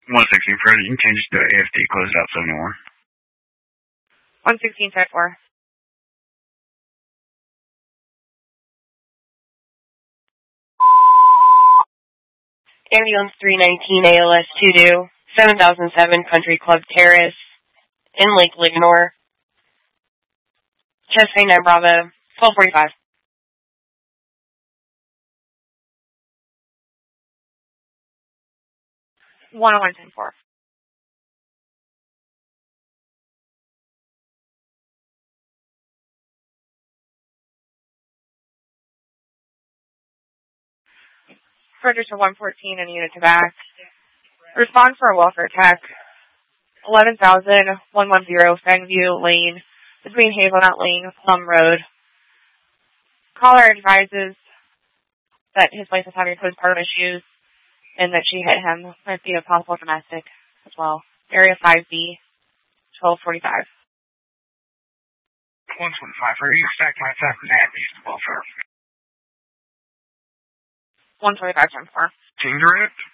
116 Fred, you can change it to AFT, close it out 71. 116 type 4. Ambulance 319 ALS 2 7007 Country Club Terrace in Lake Ligonor. Chest A9 Bravo, 1245. One 110-4. Frederick to 114 and unit to back. Respond for a welfare tech. 11,110 Fenview Lane between Hazelnut Lane and Plum Road. Caller advises that his wife is having postpartum issues and that she hit him. Might be a possible domestic as well. Area 5B, 1245. 125, are you expecting my attack at least welfare? 125 times 4. Team direct?